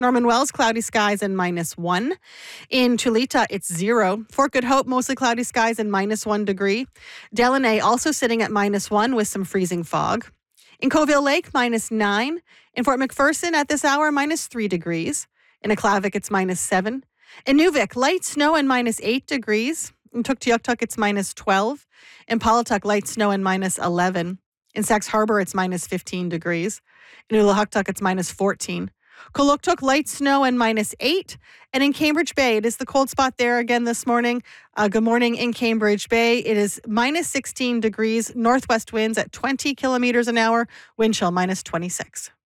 Norman Wells, cloudy skies and -1. In Chulita, it's 0. Fort Good Hope, mostly cloudy skies and -1 degree. Delaney also sitting at -1 with some freezing fog. In Coville Lake, -9. In Fort McPherson at this hour, -3 degrees. In Aklavik, it's -7. In Nuvik, light snow and -8 degrees. In Tuktoyaktuk, it's -12. In Palatuk, light snow and -11. In Sax Harbor, it's -15 degrees. In Ulahuktuk, it's -14. Kuluktuk, light snow and -8. And in Cambridge Bay, it is the cold spot there again this morning. Good morning in Cambridge Bay. It is -16 degrees, northwest winds at 20 kilometers an hour, wind chill -26.